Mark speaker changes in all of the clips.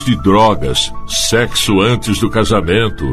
Speaker 1: de drogas, sexo antes do casamento.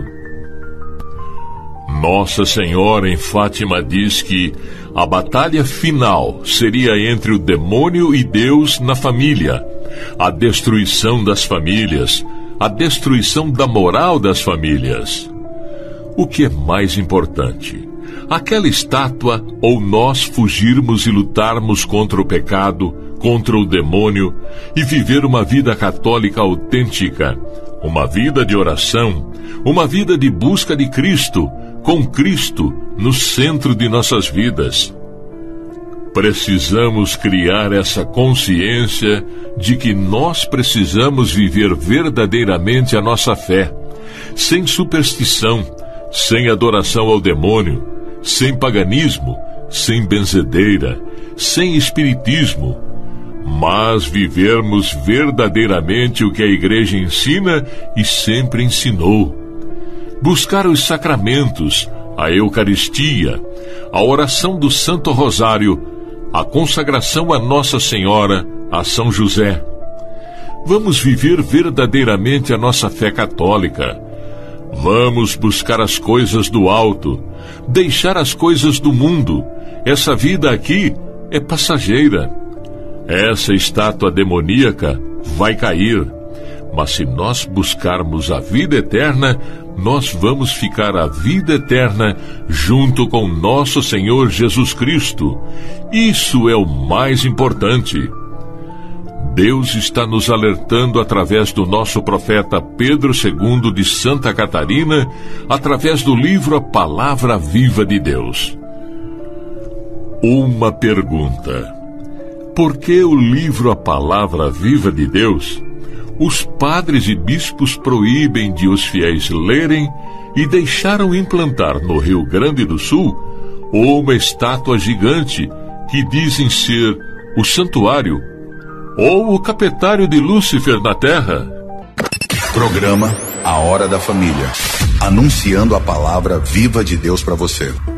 Speaker 1: Nossa Senhora em Fátima diz que a batalha final seria entre o demônio e Deus na família, a destruição das famílias, a destruição da moral das famílias. O que é mais importante? Aquela estátua ou nós fugirmos e lutarmos contra o pecado, contra o demônio e viver uma vida católica autêntica, uma vida de oração, uma vida de busca de Cristo, com Cristo no centro de nossas vidas. Precisamos criar essa consciência de que nós precisamos viver verdadeiramente a nossa fé, sem superstição, sem adoração ao demônio, sem paganismo, sem benzedeira, sem espiritismo, mas vivermos verdadeiramente o que a Igreja ensina e sempre ensinou. Buscar os sacramentos, a Eucaristia, a oração do Santo Rosário, a consagração a Nossa Senhora, a São José. Vamos viver verdadeiramente a nossa fé católica. Vamos buscar as coisas do alto, deixar as coisas do mundo. Essa vida aqui é passageira. Essa estátua demoníaca vai cair. Mas se nós buscarmos a vida eterna, nós vamos ficar a vida eterna junto com nosso Senhor Jesus Cristo. Isso é o mais importante. Deus está nos alertando através do nosso profeta Pedro II de Santa Catarina, através do livro A Palavra Viva de Deus. Uma pergunta: por que o livro A Palavra Viva de Deus, os padres e bispos proíbem de os fiéis lerem e deixaram implantar no Rio Grande do Sul uma estátua gigante que dizem ser o santuário ou o capetário de Lúcifer na Terra?
Speaker 2: Programa A Hora da Família, anunciando a palavra viva de Deus para você.